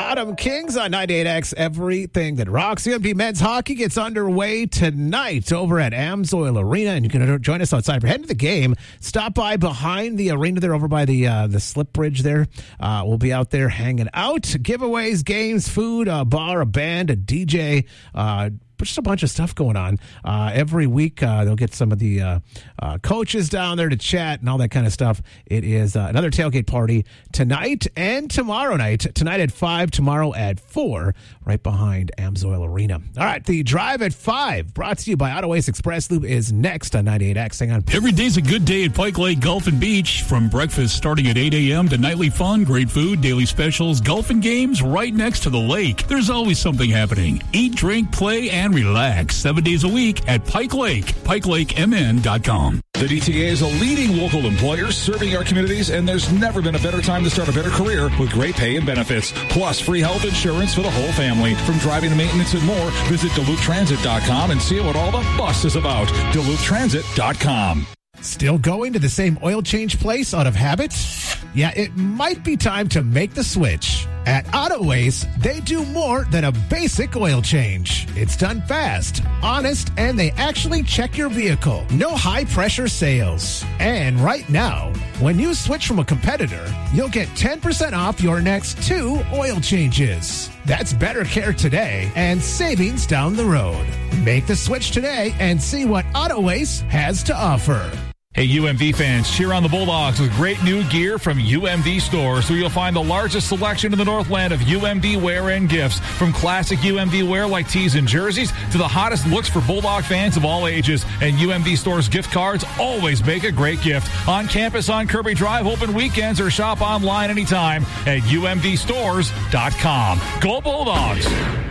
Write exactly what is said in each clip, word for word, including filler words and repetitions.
Adam Kings on ninety-eight X, everything that rocks. U M B men's hockey gets underway tonight over at Amsoil Arena, and you can join us outside. If you're heading to the game, stop by behind the arena there, over by the uh, the slip bridge there. Uh, we'll be out there hanging out. Giveaways, games, food, a bar, a band, a D J, uh, just a bunch of stuff going on. Uh, every week, uh, they'll get some of the uh, uh, coaches down there to chat and all that kind of stuff. It is uh, another tailgate party tonight and tomorrow night. Tonight at five, tomorrow at four, right behind Amsoil Arena. All right, the Drive at five, brought to you by Auto Ace Express Lube, is next on ninety-eight X. Hang on. Every day's a good day at Pike Lake Golf and Beach. From breakfast starting at eight a.m. to nightly fun, great food, daily specials, golf and games right next to the lake. There's always something happening. Eat, drink, play, and relax seven days a week at Pike Lake, pike lake m n dot com. The D T A is a leading local employer serving our communities, and there's never been a better time to start a better career with great pay and benefits, plus free health insurance for the whole family. From driving to maintenance and more, visit Duluth Transit dot com and see what all the fuss is about. Duluth Transit dot com. Still going to the same oil change place out of habit? Yeah, it might be time to make the switch. At Auto Ace, they do more than a basic oil change. It's done fast, honest, and they actually check your vehicle. No high-pressure sales. And right now, when you switch from a competitor, you'll get ten percent off your next two oil changes. That's better care today and savings down the road. Make the switch today and see what Auto Ace has to offer. Hey, U M V fans, cheer on the Bulldogs with great new gear from U M V stores, where you'll find the largest selection in the Northland of U M V wear and gifts. From classic U M V wear like tees and jerseys to the hottest looks for Bulldog fans of all ages. And U M V stores gift cards always make a great gift. On campus on Kirby Drive, open weekends, or shop online anytime at U M V stores dot com. Go Bulldogs!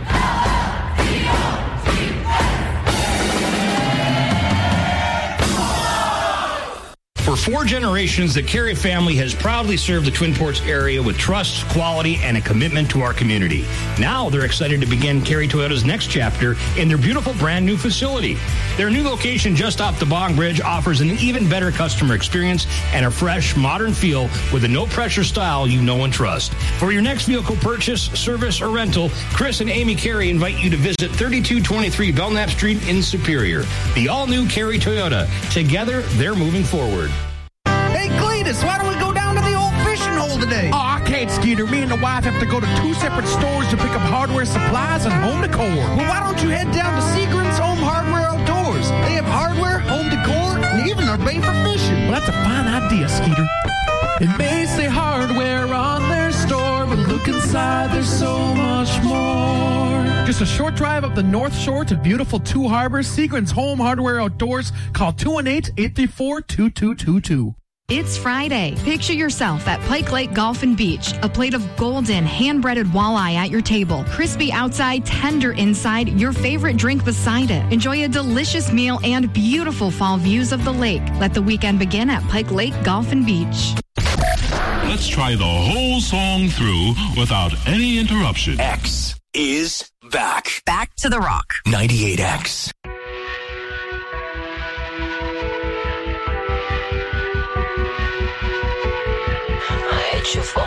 For four generations, the Carey family has proudly served the Twin Ports area with trust, quality, and a commitment to our community. Now they're excited to begin Carey Toyota's next chapter in their beautiful brand new facility. Their new location just off the Bong Bridge offers an even better customer experience and a fresh, modern feel with a no-pressure style you know and trust. For your next vehicle purchase, service, or rental, Chris and Amy Carey invite you to visit thirty-two twenty-three Belknap Street in Superior. The all-new Carey Toyota. Together, they're moving forward. Hey, Cletus, why don't we go down to the old fishing hole today? Oh, I can't, Skeeter. Me and the wife have to go to two separate stores to pick up hardware supplies and home decor. Well, why don't you head down to Seagram's Home Hardware Outdoors? They have hardware, home decor, and even are made for fishing. Well, that's a fine idea, Skeeter. It may say hardware on their store, but look inside, there's so much more. Just a short drive up the North Shore to beautiful Two Harbors. Seagram's Home Hardware Outdoors. Call two one eight, eight three four, two two two two. It's Friday. Picture yourself at Pike Lake Golf and Beach. A plate of golden, hand-breaded walleye at your table. Crispy outside, tender inside, your favorite drink beside it. Enjoy a delicious meal and beautiful fall views of the lake. Let the weekend begin at Pike Lake Golf and Beach. Let's try the whole song through without any interruption. X is back. Back to the rock. ninety-eight X.